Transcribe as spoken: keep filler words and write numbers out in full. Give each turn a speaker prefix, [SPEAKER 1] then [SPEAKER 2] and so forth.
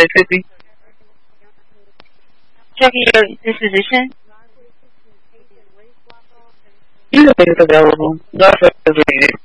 [SPEAKER 1] say fifty?
[SPEAKER 2] Checking your disposition.
[SPEAKER 1] You know it's available. That's what it's needed.